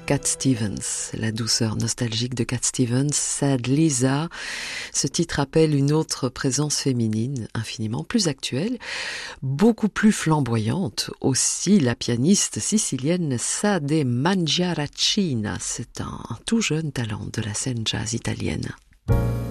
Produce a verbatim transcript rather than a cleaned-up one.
Cat Stevens, la douceur nostalgique de Cat Stevens, Sad Lisa. Ce titre rappelle une autre présence féminine, infiniment plus actuelle, beaucoup plus flamboyante, aussi la pianiste sicilienne Sade Mangiaracina. C'est un, un tout jeune talent de la scène jazz italienne.